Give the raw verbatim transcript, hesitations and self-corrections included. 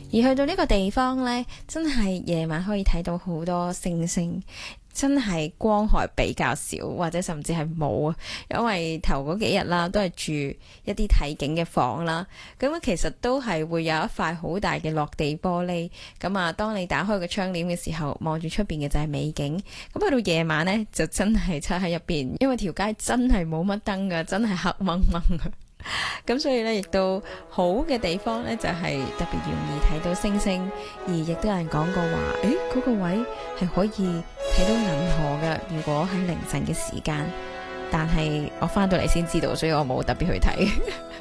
而去到呢個地方呢，真係夜晚可以睇到好多星星，真係光害比較少，或者甚至係冇啊。因為頭嗰幾日啦，都係住一啲睇景嘅房啦，咁其實都係會有一塊好大嘅落地玻璃。咁啊，當你打開個窗簾嘅時候，望住出邊嘅就係美景。咁去到夜晚呢，就真係漆喺入邊，因為條街真係冇乜燈噶，真係黑掹掹啊。咁所以咧，亦都好嘅地方咧，就係特別容易睇到星星，而亦都有人講過話，誒，嗰個位係可以睇到銀河嘅。如果喺凌晨嘅時間，但係我翻到嚟先知道，所以我冇特別去睇。